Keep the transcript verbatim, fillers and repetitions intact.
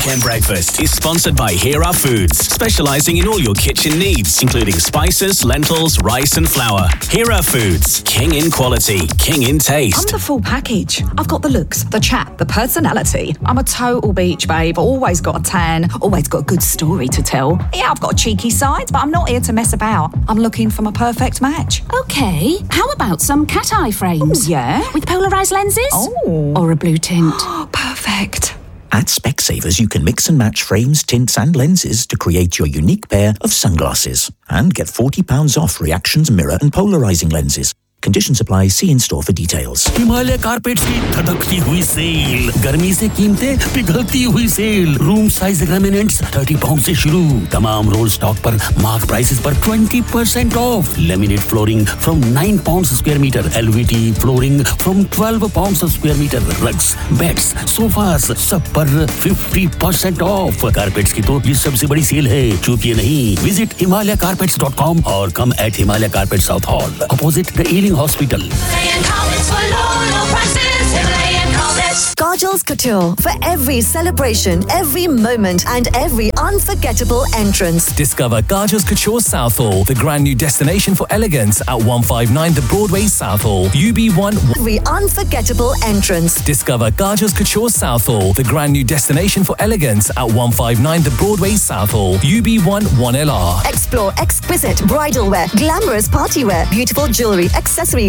Weekend Breakfast is sponsored by Hera Foods, specialising in all your kitchen needs, including spices, lentils, rice and flour. Hera Foods, king in quality, king in taste. I'm the full package. I've got the looks, the chat, the personality. I'm a total beach babe, always got a tan, always got a good story to tell. Yeah, I've got a cheeky side, but I'm not here to mess about. I'm looking for my perfect match. Okay, how about some cat eye frames? Ooh, yeah? With polarised lenses? Oh. Or a blue tint? Perfect. At Specsavers, you can mix and match frames, tints and lenses to create your unique pair of sunglasses. And get forty pounds off Reactions mirror and polarising lenses. Conditions apply. See in store for details. Himalaya carpets की धड़कती हुई cell, गर्मी से कीमतें पिघलती हुई cell, room size laminates तीस pound से शुरू, तमाम रोल स्टॉक पर मार्क प्राइसेस पर बीस percent of, laminate flooring from nine pounds square metre, L V T flooring from twelve pounds square metre, rugs, beds, sofas सब पर fifty percent ऑफ. कारपेट्स की तो ये सबसे बड़ी सेल है, चूकिए नहीं. Visit himalaya carpets dot com और कम eight Himalaya Carpets South Hall, opposite the Ealing Hospital. Kajal's Couture, for every celebration, every moment and every unforgettable entrance. Discover Kajal's Couture Southall, the grand new destination for elegance at one fifty-nine The Broadway Southall, U B one. Every unforgettable entrance. Discover Kajal's Couture Southall, the grand new destination for elegance at one fifty-nine The Broadway Southall, U B one one L R. Explore exquisite bridal wear, glamorous party wear, beautiful jewellery, accessories